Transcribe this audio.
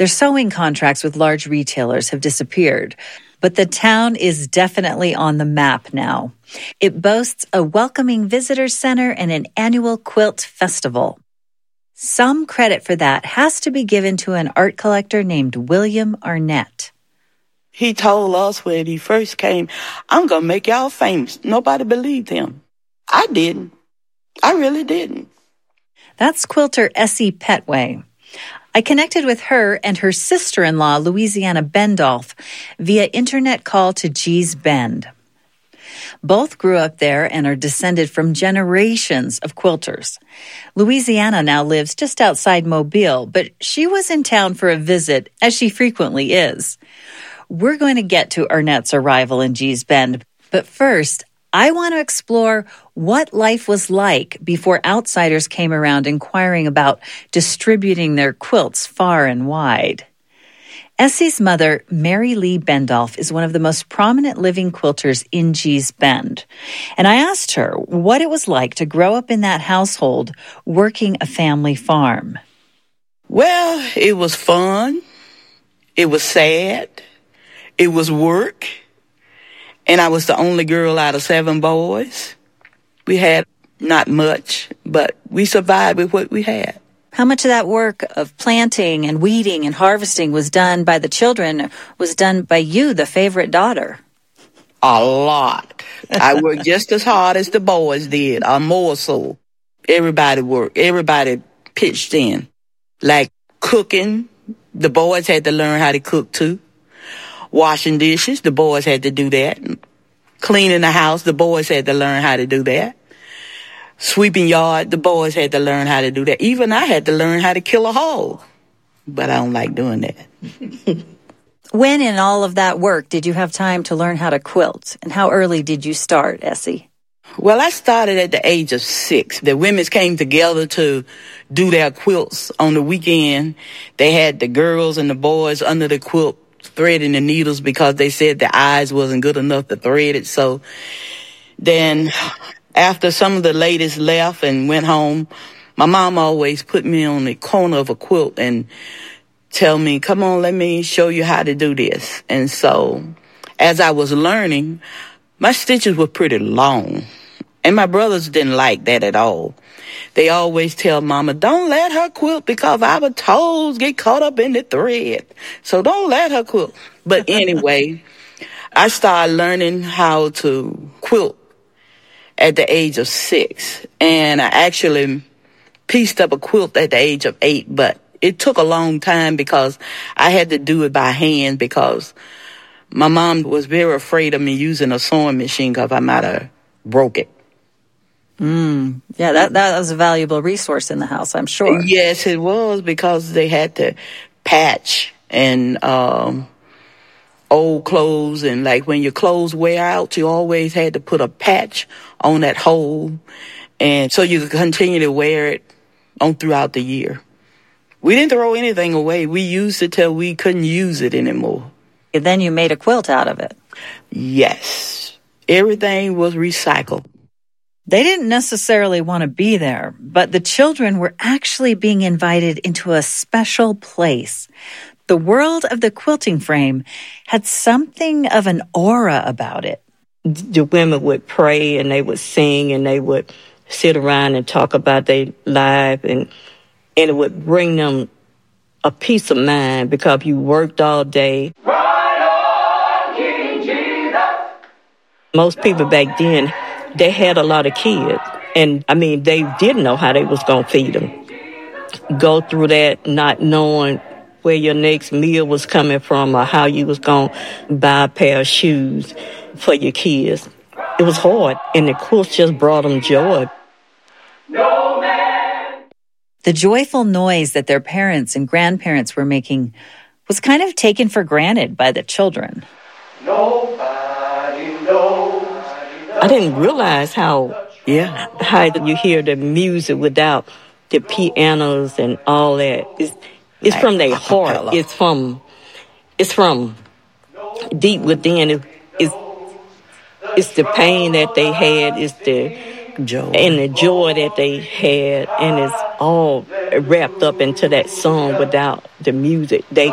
Their sewing contracts with large retailers have disappeared, but the town is definitely on the map now. It boasts a welcoming visitor center and an annual quilt festival. Some credit for that has to be given to an art collector named William Arnett. He told us when he first came, I'm going to make y'all famous. Nobody believed him. I didn't. I really didn't. That's quilter Essie Petway. I connected with her and her sister-in-law, Louisiana Bendolph, via internet call to Gee's Bend. Both grew up there and are descended from generations of quilters. Louisiana now lives just outside Mobile, but she was in town for a visit, as she frequently is. We're going to get to Arnett's arrival in Gee's Bend, but first, I want to explore what life was like before outsiders came around inquiring about distributing their quilts far and wide. Essie's mother, Mary Lee Bendolph, is one of the most prominent living quilters in Gee's Bend. And I asked her what it was like to grow up in that household working a family farm. Well, it was fun. It was sad. It was work. And I was the only girl out of 7 boys. We had not much, but we survived with what we had. How much of that work of planting and weeding and harvesting was done by the children, was done by you, the favorite daughter? A lot. I worked just as hard as the boys did, or more so. Everybody worked. Everybody pitched in. Like cooking, the boys had to learn how to cook too. Washing dishes, the boys had to do that. Cleaning the house, the boys had to learn how to do that. Sweeping yard, the boys had to learn how to do that. Even I had to learn how to kill a hog. But I don't like doing that. When in all of that work did you have time to learn how to quilt? And how early did you start, Essie? Well, I started at the age of 6. The women came together to do their quilts on the weekend. They had the girls and the boys under the quilt threading the needles because they said the eyes wasn't good enough to thread it. So then after some of the ladies left and went home, my mom always put me on the corner of a quilt and tell me, come on, let me show you how to do this. And so as I was learning, my stitches were pretty long. And my brothers didn't like that at all. They always tell Mama, don't let her quilt because our toes get caught up in the thread. So don't let her quilt. But anyway, I started learning how to quilt at the age of 6. And I actually pieced up a quilt at the age of 8. But it took a long time because I had to do it by hand because my mom was very afraid of me using a sewing machine because I might have broke it. Yeah, that was a valuable resource in the house, I'm sure. Yes, it was because they had to patch and old clothes. And like when your clothes wear out, you always had to put a patch on that hole. And so you could continue to wear it on throughout the year. We didn't throw anything away. We used it till we couldn't use it anymore. And then you made a quilt out of it. Yes. Everything was recycled. They didn't necessarily want to be there, but the children were actually being invited into a special place. The world of the quilting frame had something of an aura about it. The women would pray and they would sing and they would sit around and talk about their life and it would bring them a peace of mind because you worked all day. Right on, King Jesus. Most people back then, they had a lot of kids. And, I mean, they didn't know how they was going to feed them. Go through that not knowing where your next meal was coming from or how you was going to buy a pair of shoes for your kids. It was hard, and the quilts just brought them joy. No man. The joyful noise that their parents and grandparents were making was kind of taken for granted by the children. Nobody knows. I didn't realize how you hear the music without the pianos and all that. It's from their heart. It's from deep within. It's the pain that they had. It's the joy and the joy that they had, and it's all wrapped up into that song without the music. They